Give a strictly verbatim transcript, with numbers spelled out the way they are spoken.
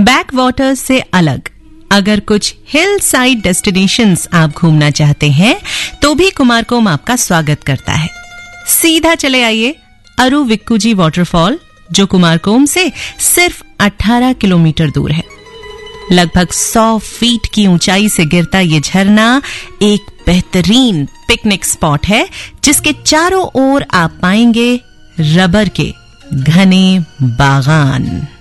Back waters से अलग अगर कुछ हिल साइड डेस्टिनेशंस आप घूमना चाहते हैं तो भी कुमारकोम आपका स्वागत करता है। सीधा चले आइए अरुविक्कुजी वाटरफॉल, जो कुमारकोम से सिर्फ अठारह किलोमीटर दूर है। लगभग सौ फीट की ऊंचाई से गिरता ये झरना एक बेहतरीन पिकनिक स्पॉट है, जिसके चारों ओर आप पाएंगे रबर के घने बागान।